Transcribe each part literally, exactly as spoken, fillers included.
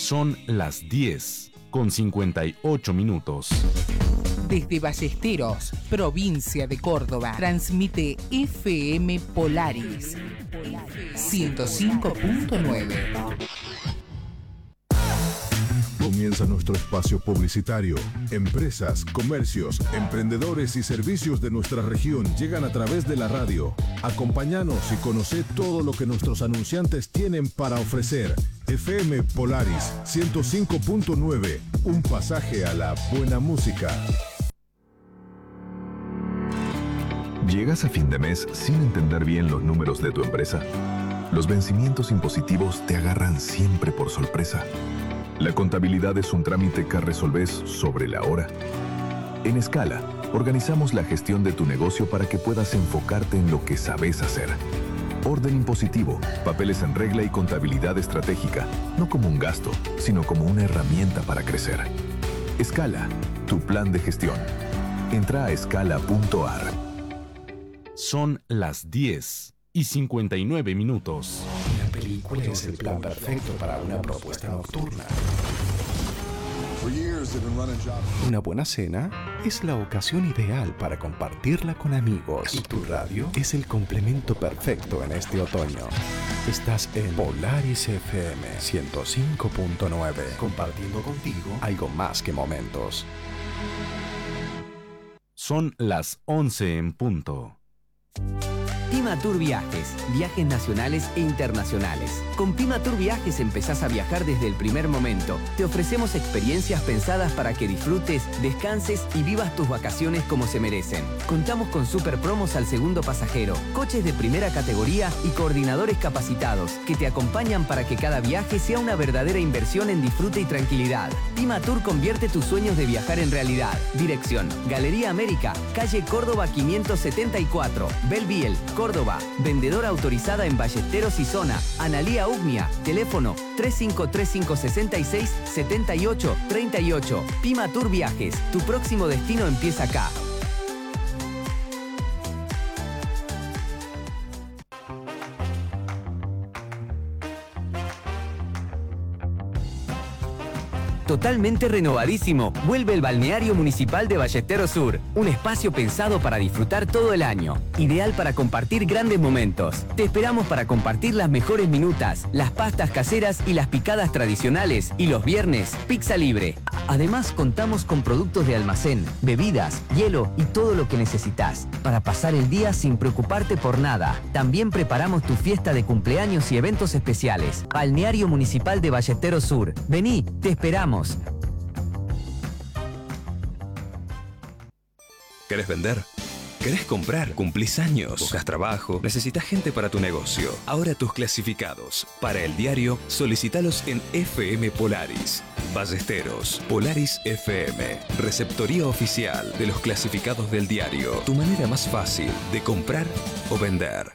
Son las diez con cincuenta y ocho minutos. Desde Ballesteros, provincia de Córdoba, transmite F M Polaris ciento cinco punto nueve. Comienza nuestro espacio publicitario. Empresas, comercios, emprendedores y servicios de nuestra región llegan a través de la radio. Acompáñanos y conoce todo lo que nuestros anunciantes tienen para ofrecer. F M Polaris ciento cinco punto nueve, un pasaje a la buena música. ¿Llegas a fin de mes sin entender bien los números de tu empresa? Los vencimientos impositivos te agarran siempre por sorpresa. La contabilidad es un trámite que resolves sobre la hora. En Escala, organizamos la gestión de tu negocio para que puedas enfocarte en lo que sabes hacer. Orden impositivo, papeles en regla y contabilidad estratégica, no como un gasto, sino como una herramienta para crecer. Escala, tu plan de gestión. Entra a escala punto a r. Son las diez y cincuenta y nueve minutos. La película es el plan perfecto para una propuesta nocturna. Una buena cena es la ocasión ideal para compartirla con amigos. Y tu radio es el complemento perfecto en este otoño. Estás en Polaris F M ciento cinco punto nueve, compartiendo contigo algo más que momentos. Son las once en punto. Pimatur Viajes, viajes nacionales e internacionales. Con Pimatur Viajes empezás a viajar desde el primer momento. Te ofrecemos experiencias pensadas para que disfrutes, descanses y vivas tus vacaciones como se merecen. Contamos con super promos al segundo pasajero, coches de primera categoría y coordinadores capacitados que te acompañan para que cada viaje sea una verdadera inversión en disfrute y tranquilidad. Pimatur convierte tus sueños de viajar en realidad. Dirección: Galería América, calle Córdoba quinientos setenta y cuatro, Belviel, Córdoba. Vendedora autorizada en Ballesteros y zona. Analía Ugmia. Teléfono tres cinco tres cinco seis seis siete ocho tres ocho. Pimatur Viajes. Tu próximo destino empieza acá. Totalmente renovadísimo, vuelve el Balneario Municipal de Ballesteros Sur, un espacio pensado para disfrutar todo el año, ideal para compartir grandes momentos. Te esperamos para compartir las mejores minutas, las pastas caseras y las picadas tradicionales, y los viernes, pizza libre. Además, contamos con productos de almacén, bebidas, hielo y todo lo que necesitas para pasar el día sin preocuparte por nada. También preparamos tu fiesta de cumpleaños y eventos especiales. Balneario Municipal de Ballesteros Sur. Vení, te esperamos. ¿Querés vender? ¿Querés comprar? ¿Cumplís años? ¿Buscas trabajo? ¿Necesitas gente para tu negocio? Ahora tus clasificados para el diario, solicitalos en F M Polaris. Ballesteros, Polaris F M, receptoría oficial de los clasificados del diario. Tu manera más fácil de comprar o vender.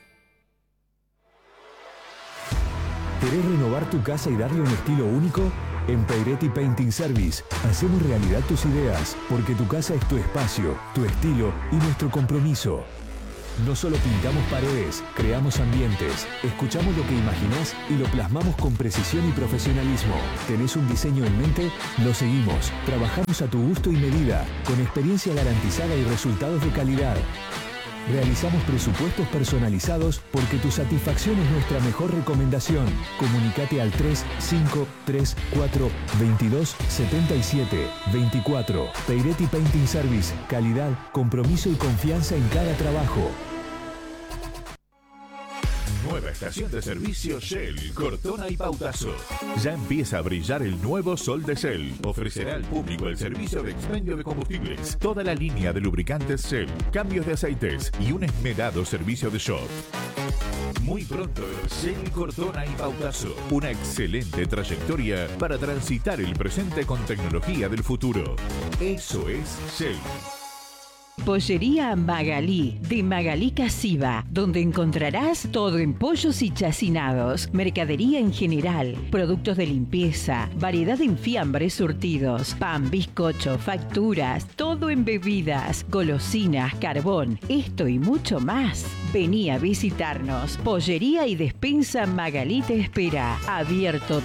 ¿Querés renovar tu casa y darle un estilo único? En Peiretti Painting Service hacemos realidad tus ideas, porque tu casa es tu espacio, tu estilo y nuestro compromiso. No solo pintamos paredes, creamos ambientes, escuchamos lo que imaginás y lo plasmamos con precisión y profesionalismo. ¿Tenés un diseño en mente? Lo seguimos. Trabajamos a tu gusto y medida, con experiencia garantizada y resultados de calidad. Realizamos presupuestos personalizados porque tu satisfacción es nuestra mejor recomendación. Comunicate al tres cinco tres cuatro veintidós setenta y siete veinticuatro. Peiretti Painting Service. Calidad, compromiso y confianza en cada trabajo. Nueva estación de servicio Shell, Cortona y Pautazo. Ya empieza a brillar el nuevo sol de Shell. Ofrecerá al público el servicio de expendio de combustibles, toda la línea de lubricantes Shell, cambios de aceites y un esmerado servicio de shop. Muy pronto, Shell Cortona y Pautazo. Una excelente trayectoria para transitar el presente con tecnología del futuro. Eso es Shell. Pollería Magalí, de Magalí Casiva, donde encontrarás todo en pollos y chacinados, mercadería en general, productos de limpieza, variedad en fiambres surtidos, pan, bizcocho, facturas, todo en bebidas, golosinas, carbón, esto y mucho más. Vení a visitarnos. Pollería y despensa Magalí te espera. Abierto